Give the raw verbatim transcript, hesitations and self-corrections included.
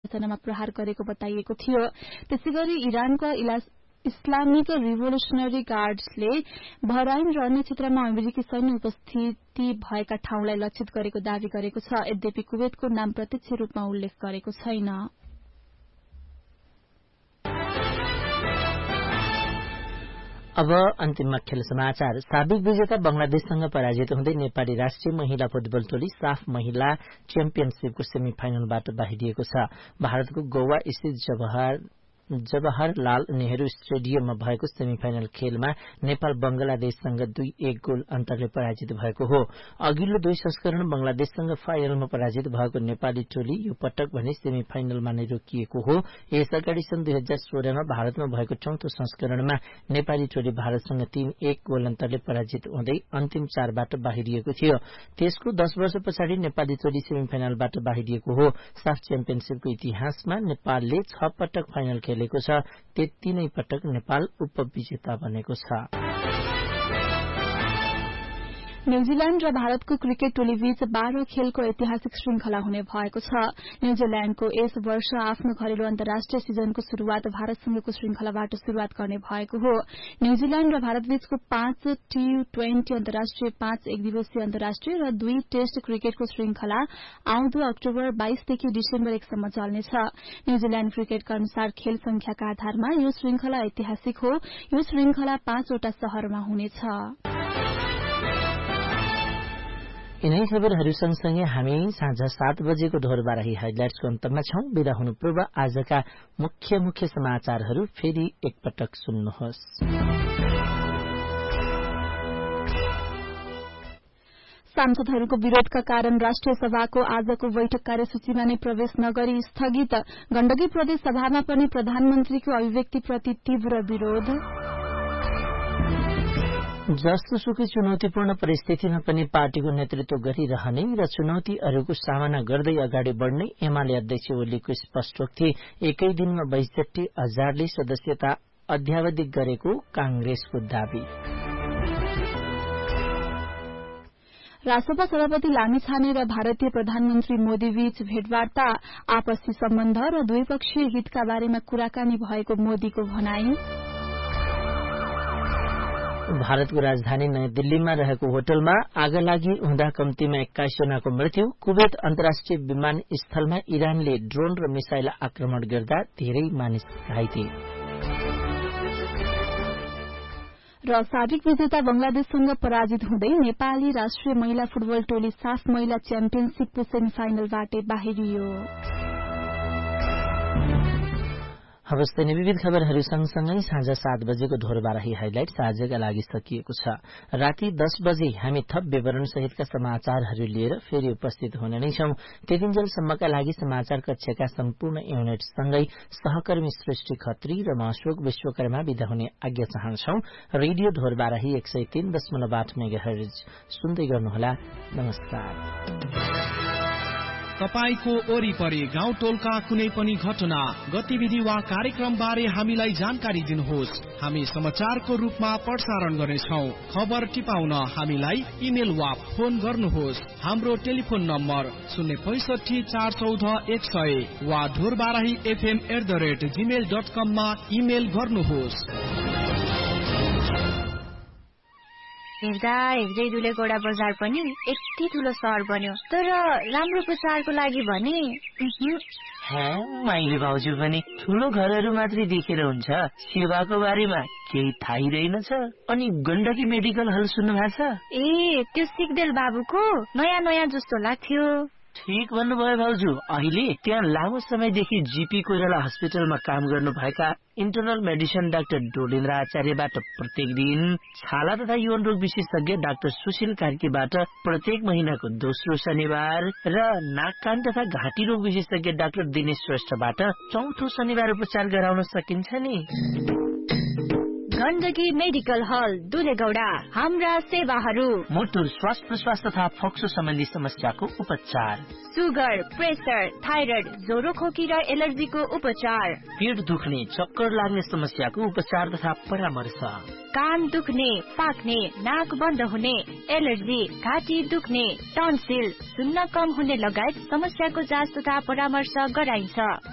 जनामा प्रहार गरेको बताइएको थियो। त्यसैगरी इरानको इस्लामिक रिभोल्युशनरी गार्ड्सले बहराइन र अन्य क्षेत्रमा अमेरिकी सैन्य उपस्थिति भएका ठाउँलाई लक्षित गरेको दावी गरेको छ। यद्यपि कुवेतको नाम प्रत्यक्ष रूपमा उल्लेख गरेको छैन। अब अन्तिममा खेल समाचार। साबिक विजेता बंगलादेशसँग पराजित हुँदै नेपाली राष्ट्रिय महिला फुटबल टोली साफ महिला च्याम्पियनशीपको सेमी फाइनलबाट बाहिरिएको छ। भारतको गोवा स्थित जवाहर जवाहरलाल नेहरू स्टेडियममा भएको सेमिफाइनल खेलमा नेपाल बंगलादेशसँग दुई एक गोल अन्तरले पराजित भएको हो। अघिल्लो दुई संस्करण बंगलादेशसँग फाइनलमा पराजित भएको नेपाली टोली यो पटक भने सेमिफाइनलमा नै रोकिएको हो। यसअगाडि सन् दुई हजार सोह्रमा भारतमा भएको चौथो संस्करणमा नेपाली टोली भारतसँग तीन एक गोल अन्तरले पराजित हुँदै अन्तिम चारबाट बाहिरिएको थियो। त्यसको दश वर्ष पछाडि नेपाली टोली सेमिफाइनलबाट बाहिरिएको हो। साफ च्याम्पियनशीपको इतिहासमा नेपालले छ पटक फाइनल खेलेको छ। त्यति नै पटक नेपाल उपविजेता बनेको छ। न्यूजील्याण्ड र भारतको क्रिकेट टोलीबीच बाह्र खेलको ऐतिहासिक श्रृंखला हुने भएको छ। न्यूजील्याण्डको यस वर्ष आफ्नो घरेलु अन्तर्राष्ट्रिय सिजनको शुरूआत भारतसँगको श्रृंखलाबाट शुरूआत गर्ने भएको हो। न्यूजील्याण्ड र भारतबीचको पाँच टी ट्वेन्टी अन्तर्राष्ट्रिय, पाँच एक दिवसीय अन्तर्राष्ट्रिय र दुई टेस्ट क्रिकेटको श्रृंखला आउँदो अक्टोबर बाइसदेखि डिसेम्बर एकसम्म चल्नेछ। न्यूजील्याण्ड क्रिकेटका अनुसार खेल संख्याका आधारमा यो श्रृंखला ऐतिहासिक हो। यो श्रृंखला पाँचवटा शहरमा हुनेछ। यिनै खबरहरू सँगसँगै हामी साँझ सात बजेको ढोरबाराही हाइलाइट्सको अन्तमा छौं। बिदा हुनु पूर्व आजका मुख्य मुख्य समाचारहरू फेरि एकपटक सुन्नुहोस्। सांसदहरूको विरोधका कारण राष्ट्रिय सभाको आजको बैठक कार्यसूचीमा नै प्रवेश नगरी स्थगित। गण्डकी प्रदेश सभामा पनि प्रधानमन्त्रीको अभिव्यक्तिप्रति तीव्र विरोध। जस्तो सुकै चुनौतीपूर्ण परिस्थितिमा पनि पार्टीको नेतृत्व गरिरहने र चुनौतीहरूको सामना गर्दै अगाडि बढ़ने एमाले अध्यक्ष ओलीको स्पष्टोक्ति। एकै दिनमा बैसठी हजारले सदस्यता अध्यावधि गरेको कांग्रेसको दावी। रासपा सभापति लामिछाने र भारतीय प्रधानमन्त्री मोदी बीच भेटवार्ता। आपसी सम्बन्ध र द्विपक्षीय हितका बारेमा कुराकानी भएको मोदीको भनाई। भारतको राजधानी नयाँ दिल्लीमा रहेको होटलमा आगलागी हुँदा कम्तीमा एक्काइस जनाको मृत्यु। कुवेत अन्तर्राष्ट्रिय विमानस्थलमा इरानले ड्रोन र मिसाइल आक्रमण गर्दा धेरै मानिस घाइते। र साबिक विजेता बंगलादेशसँग पराजित हुँदै नेपाली राष्ट्रिय महिला फुटबल टोली साफ महिला च्याम्पियनशीपको सेमिफाइनलबाट बाहिरियो। हवस् त विविध खबरहरू सँगसँगै साँझ सात बजेको ढोरबाराही हाइलाइट्स आजका लागि सकिएको छ। राति दस बजे हामी थप विवरण सहितका समाचारहरू लिएर फेरि उपस्थित हुने नै छौं। त्यतिन्जेलसम्मका लागि समाचार कक्षका सम्पूर्ण युनिटसँगै सहकर्मी सृष्टि खत्री र म अशोक विश्वकर्मा विदा हुने आज्ञा चाहन्छौं। रेडियो ढोरबाराही एक सय तीन दशमलव आठ मेगा हर्ज सुन्दै गर्नुहोला। नमस्कार। तपाईको वरिपरि गाउँ टोलका कुनै पनि घटना, गतिविधि वा कार्यक्रम बारे हामीलाई जानकारी दिनुहोस्। हामी समाचारको रूपमा प्रसारण गर्नेछौं। खबर टिपाउन हामीलाई इमेल वा फोन गर्नुहोस्। हाम्रो टेलिफोन नम्बर शून्य पैसठी चार चौध एक सय वा Dhorbarahi FM at the rate Gmail dot कममा इमेल गर्नुहोस्। हेर्दा हेर्दै दुलेगौडा बजार पनि यति ठुलो सहर बन्यो, तर राम्रो प्रचारको लागि भने माइली भाउजू पनि ठुलो घरहरू मात्रै देखेर हुन्छ, सेवाको बारेमा केही थाहै रहेनछ। अनि गण्डकी मेडिकल हल सुन्नु भएको छ? ए त्यो सिक्देल बाबुको नयाँ नयाँ जस्तो लाग्थ्यो। ठिक भन्नुभयो भाउजू। अहिले त्यहाँ लामो समयदेखि जीपी कोइराला हस्पिटलमा काम गर्नुभएका इन्टरनल मेडिसिन डाक्टर डोलेन्द्र आचार्यबाट प्रत्येक दिन, छाला तथा यौन रोग विशेषज्ञ डाक्टर सुशील कार्कीबाट प्रत्येक महिनाको दोस्रो शनिबार र नाक कान तथा घाँटी रोग विशेषज्ञ डाक्टर दिनेश श्रेष्ठबाट चौथो शनिबार उपचार गराउन सकिन्छ नि। गण्डकी मेडिकल हल दुलेगौडा। हाम्रा सेवाहरू: मुटु, श्वास प्रश्वास तथा फोक्सो सम्बन्धी समस्याको उपचार, सुगर, प्रेसर, थाइरोइड, ज्वरो खोकी र एलर्जीको उपचार, पेट दुख्ने, चक्कर लाग्ने समस्याको उपचार तथा परामर्श, कान दुख्ने, पाक्ने, नाक बन्द हुने, एलर्जी, घाँटी दुख्ने, टन्सिल, सुन्न कम हुने लगायत समस्याको जाँच तथा परामर्श गराइन्छ।